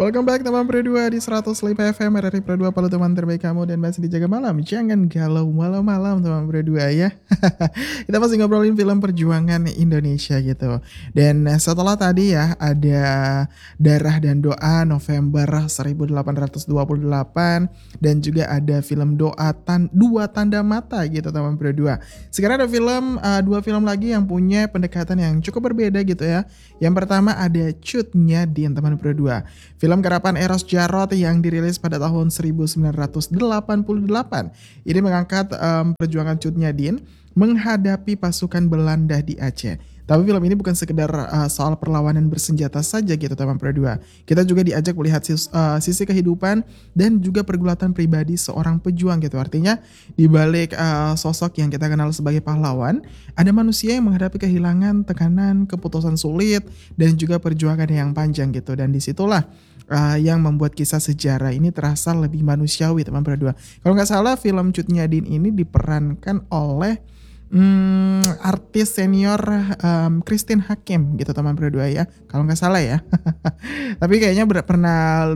Welcome back teman Pro 2 di 105 FM RRI Pro 2 Palu teman terbaik kamu dan masih dijaga malam. Jangan galau malam-malam teman Pro 2 ya. Kita masih ngobrolin film perjuangan Indonesia gitu. Dan setelah tadi ya ada Darah dan Doa November 1828 dan juga ada film Dua Tanda Mata gitu teman Pro 2. Sekarang ada dua film lagi yang punya pendekatan yang cukup berbeda gitu ya. Yang pertama ada Cut Nyadin teman Pro 2. Film garapan Eros Djarot yang dirilis pada tahun 1988. Ini mengangkat perjuangan Cut Nyadin menghadapi pasukan Belanda di Aceh. Tapi film ini bukan sekedar soal perlawanan bersenjata saja gitu teman Pro 2. Kita juga diajak melihat sisi kehidupan dan juga pergulatan pribadi seorang pejuang gitu. Artinya di balik sosok yang kita kenal sebagai pahlawan, ada manusia yang menghadapi kehilangan, tekanan, keputusan sulit dan juga perjuangan yang panjang gitu. Dan disitulah yang membuat kisah sejarah ini terasa lebih manusiawi teman Pro 2. Kalau nggak salah film Cut Nyadin ini diperankan oleh artis senior Christine Hakim gitu teman Pro 2 ya. Kalau nggak salah ya. Tapi kayaknya pernah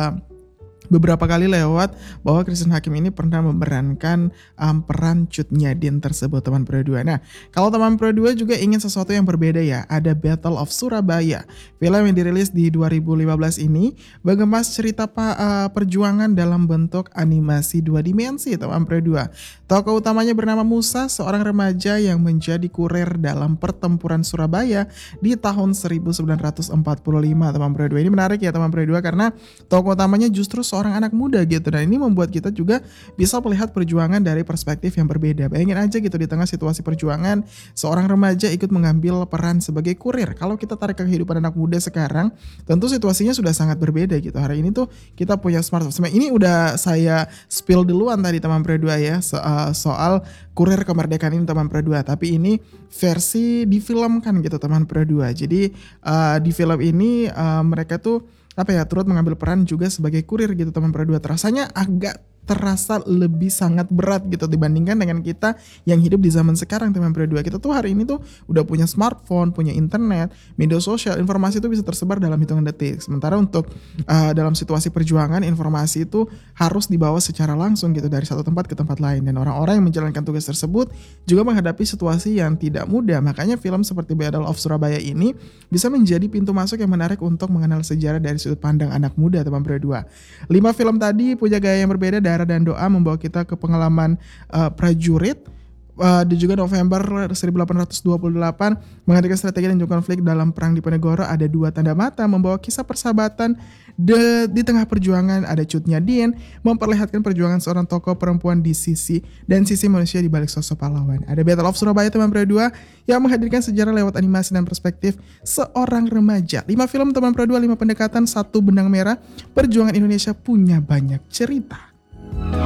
beberapa kali lewat bahwa Christine Hakim ini pernah memerankan peran Cut Nyadin tersebut teman Pro 2. Nah, kalau teman Pro 2 juga ingin sesuatu yang berbeda ya, ada Battle of Surabaya. Film yang dirilis di 2015 ini mengemas cerita perjuangan dalam bentuk animasi 2 dimensi teman Pro 2. Tokoh utamanya bernama Musa, seorang remaja yang menjadi kurir dalam pertempuran Surabaya di tahun 1945 teman Pro 2. Ini menarik ya teman Pro 2 karena tokoh utamanya justru seorang anak muda gitu, dan ini membuat kita juga bisa melihat perjuangan dari perspektif yang berbeda. Bayangin aja gitu, di tengah situasi perjuangan seorang remaja ikut mengambil peran sebagai kurir. Kalau kita tarik ke kehidupan anak muda sekarang, tentu situasinya sudah sangat berbeda gitu. Hari ini tuh kita punya smartphone. Ini udah saya spill duluan tadi teman Pro 2 ya, soal kurir kemerdekaan ini teman Pro 2. Tapi ini versi difilmkan gitu teman Pro 2. Jadi di film ini mereka tuh turut mengambil peran juga sebagai kurir gitu teman Pro 2. Rasanya agak terasa lebih sangat berat gitu dibandingkan dengan kita yang hidup di zaman sekarang teman Pro 2. Kita tuh hari ini tuh udah punya smartphone, punya internet, media sosial, informasi itu bisa tersebar dalam hitungan detik. Sementara untuk dalam situasi perjuangan, informasi itu harus dibawa secara langsung gitu dari satu tempat ke tempat lain, dan orang-orang yang menjalankan tugas tersebut juga menghadapi situasi yang tidak mudah. Makanya film seperti Battle of Surabaya ini bisa menjadi pintu masuk yang menarik untuk mengenal sejarah dari sudut pandang anak muda teman Pro 2. 5 film tadi punya gaya yang berbeda. Darah dan Doa membawa kita ke pengalaman prajurit. Dan juga November 1828 menghadirkan strategi dan juga konflik dalam perang di Diponegoro. Ada Dua Tanda Mata membawa kisah persahabatan di tengah perjuangan. Ada Cut Nyadin memperlihatkan perjuangan seorang tokoh perempuan di sisi manusia di balik sosok pahlawan. Ada Battle of Surabaya teman Pro 2 yang menghadirkan sejarah lewat animasi dan perspektif seorang remaja. 5 film teman Pro 2, 5 pendekatan, 1 benang merah. Perjuangan Indonesia punya banyak cerita.